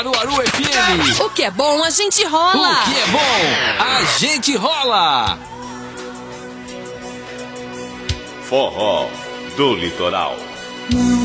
Caruaru FM. O que é bom, a gente rola. O que é bom, a gente rola. Forró do Litoral.